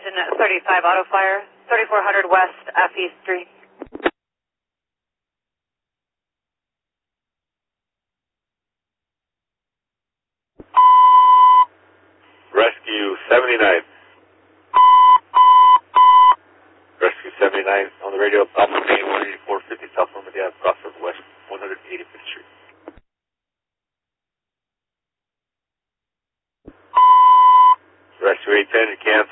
engine at 35 auto fire, 3400 West FE Street. Rescue 79. Rescue 79 on the radio, Alpha Main 18450 South Normandy Ave, Crossroads West, 185th Street. Rescue 810, you can